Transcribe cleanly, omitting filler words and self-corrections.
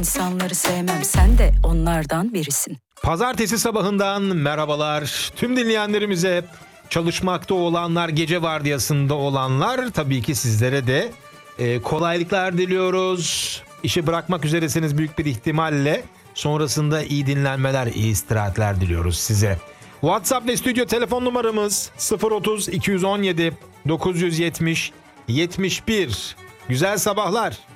İnsanları sevmem, sen de onlardan birisin. Pazartesi sabahından merhabalar tüm dinleyenlerimize, çalışmakta olanlar, gece vardiyasında olanlar, tabii ki sizlere de kolaylıklar diliyoruz. İşi bırakmak üzeresiniz büyük bir ihtimalle. Sonrasında iyi dinlenmeler, iyi istirahatler diliyoruz size. WhatsApp ve stüdyo telefon numaramız 030 217 970 71. Güzel sabahlar.